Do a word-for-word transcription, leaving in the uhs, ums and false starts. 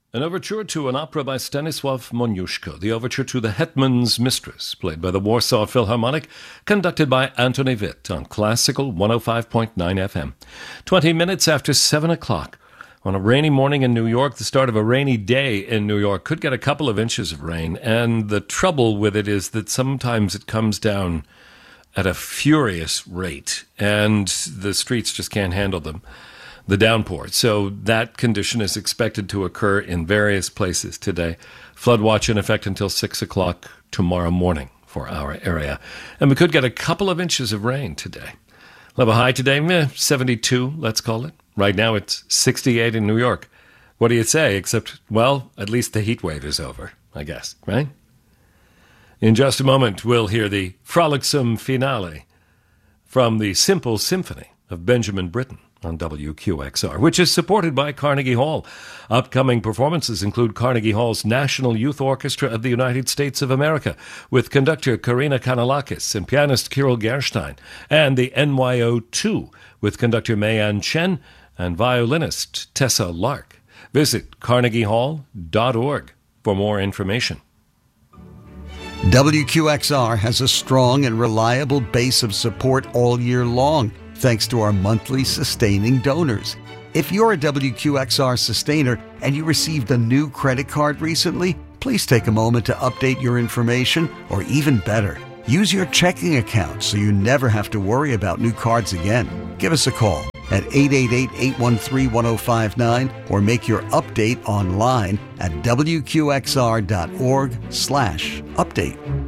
An overture to an opera by Stanisław Moniuszko, the overture to The Hetman's Mistress, played by the Warsaw Philharmonic, conducted by Antony Witt on Classical one oh five point nine F M. Twenty minutes after seven o'clock. On a rainy morning in New York, the start of a rainy day in New York could get a couple of inches of rain, and the trouble with it is that sometimes it comes down at a furious rate, and the streets just can't handle them, the downpour. So that condition is expected to occur in various places today. Flood watch in effect until six o'clock tomorrow morning for our area. And we could get a couple of inches of rain today. Level high today, meh, seventy-two, let's call it. Right now it's sixty-eight in New York. What do you say? Except, well, at least the heat wave is over, I guess, right? In just a moment, we'll hear the frolicsome finale from the Simple Symphony of Benjamin Britten on W Q X R, which is supported by Carnegie Hall. Upcoming performances include Carnegie Hall's National Youth Orchestra of the United States of America, with conductor Karina Kanalakis and pianist Kirill Gerstein, and the N Y O two, with conductor Mayan Chen and violinist Tessa Lark. Visit carnegie hall dot org for more information. W Q X R has a strong and reliable base of support all year long, thanks to our monthly sustaining donors. If you're a W Q X R sustainer and you received a new credit card recently, please take a moment to update your information, or even better, use your checking account so you never have to worry about new cards again. Give us a call at eight eight eight, eight one three, one oh five nine or make your update online at w q x r dot org slash update.